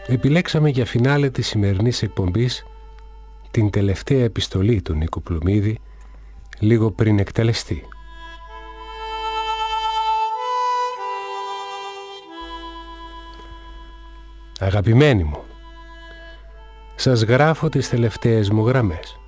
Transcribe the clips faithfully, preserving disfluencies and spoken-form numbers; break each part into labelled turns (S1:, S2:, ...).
S1: επιλέξαμε για φινάλε της σημερινής εκπομπής την τελευταία επιστολή του Νίκου Πλουμίδη, λίγο πριν εκτελεστεί. Αγαπημένοι μου, σας γράφω τις τελευταίες μου γραμμές.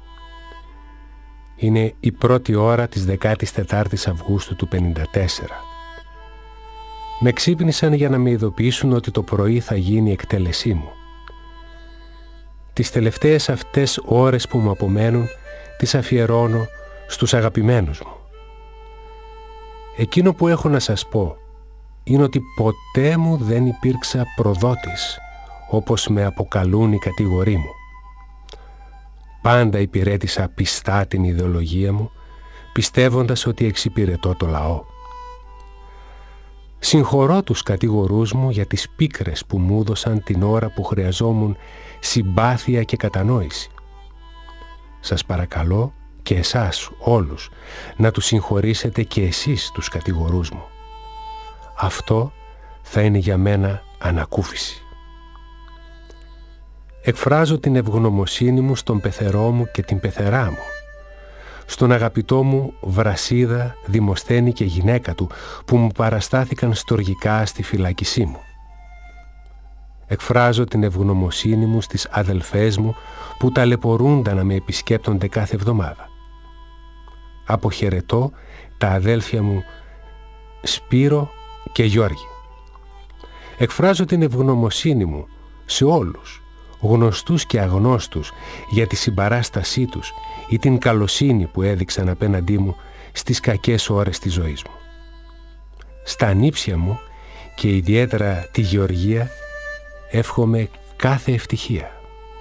S1: Είναι η πρώτη ώρα της δεκάτης τετάρτης Αυγούστου του πενήντα τέσσερα. Με ξύπνησαν για να με ειδοποιήσουν ότι το πρωί θα γίνει η εκτέλεσή μου. Τις τελευταίες αυτές ώρες που μου απομένουν τις αφιερώνω στους αγαπημένους μου. Εκείνο που έχω να σας πω είναι ότι ποτέ μου δεν υπήρξα προδότης, όπως με αποκαλούν οι κατηγοροί μου. Πάντα υπηρέτησα πιστά την ιδεολογία μου, πιστεύοντας ότι εξυπηρετώ το λαό. Συγχωρώ τους κατηγορούς μου για τις πίκρες που μου έδωσαν την ώρα που χρειαζόμουν συμπάθεια και κατανόηση. Σας παρακαλώ και εσάς όλους να τους συγχωρήσετε και εσείς τους κατηγορούς μου. Αυτό θα είναι για μένα ανακούφιση. Εκφράζω την ευγνωμοσύνη μου στον πεθερό μου και την πεθερά μου, στον αγαπητό μου Βρασίδα, Δημοσθένη και γυναίκα του που μου παραστάθηκαν στοργικά στη φυλάκισή μου. Εκφράζω την ευγνωμοσύνη μου στις αδελφές μου που ταλαιπωρούνταν να με επισκέπτονται κάθε εβδομάδα. Αποχαιρετώ τα αδέλφια μου Σπύρο και Γιώργη. Εκφράζω την ευγνωμοσύνη μου σε όλους, γνωστούς και αγνώστους, για τη συμπαράστασή τους ή την καλοσύνη που έδειξαν απέναντί μου στις κακές ώρες της ζωής μου. Στα ανήψια μου και ιδιαίτερα τη Γεωργία εύχομαι κάθε ευτυχία.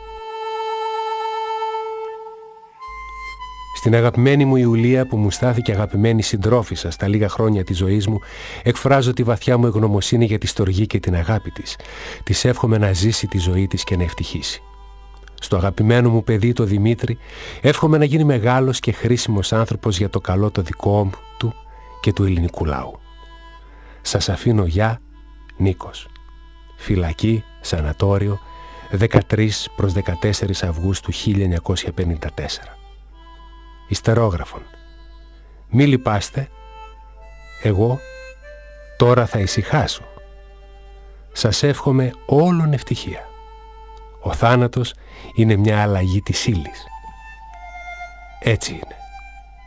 S1: Στην αγαπημένη μου Ιουλία που μου στάθηκε αγαπημένη συντρόφισσα στα λίγα χρόνια της ζωής μου, εκφράζω τη βαθιά μου ευγνωμοσύνη για τη στοργή και την αγάπη της. Της εύχομαι να ζήσει τη ζωή της και να ευτυχήσει. Στο αγαπημένο μου παιδί το Δημήτρη εύχομαι να γίνει μεγάλος και χρήσιμος άνθρωπος για το καλό το δικό μου του και του ελληνικού λαού. Σας αφήνω γεια, Νίκος. Φυλακή, σανατόριο, δεκατρείς προς δεκατέσσερις Αυγούστου χίλια εννιακόσια πενήντα τέσσερα. Ιστερόγραφον. Μη λυπάστε, εγώ τώρα θα ησυχάσω. Σας εύχομαι όλον ευτυχία. Ο θάνατος είναι μια αλλαγή της ύλης. Έτσι είναι.